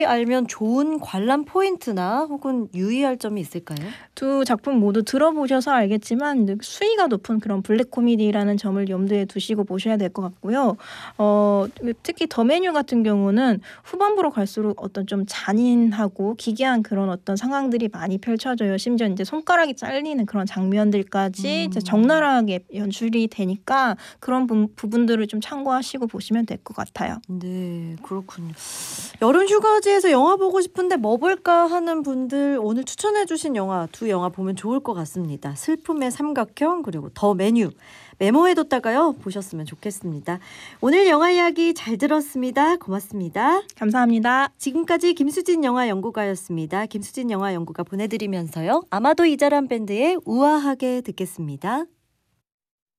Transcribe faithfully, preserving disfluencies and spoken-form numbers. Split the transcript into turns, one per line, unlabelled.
알면 좋은 관람 포인트나 혹은 유의할 점이 있을까요?
두 작품 모두 들어보셔서 알겠지만 수위가 높은 그런 블랙 코미디라는 점을 염두에 두시고 보셔야 될 것 같고요. 어 특히 더 메뉴 같은 경우는 후반부로 갈수록 어떤 좀 잔인하고 기괴한 그런 어떤 상황들이 많이 펼쳐져요. 심지어 이제 손가락이 잘리는 그런 장면들까지 이제
음.
적나라하게 연출이 되니까 그런 부 부분들을 좀 참고하시고 보시면 될 것 같아요.
네, 그렇군요. 여름 휴가지에서 영화 보고 싶은데 뭐 볼까 하는 분들 오늘 추천해 주신 영화 두 영화 보면 좋을 것 같습니다. 슬픔의 삼각형 그리고 더 메뉴. 메모해뒀다가요 보셨으면 좋겠습니다. 오늘 영화 이야기 잘 들었습니다. 고맙습니다.
감사합니다.
지금까지 김수진 영화 연구가였습니다. 김수진 영화 연구가 보내드리면서요. 아마도 이 자란 밴드의 우아하게 듣겠습니다.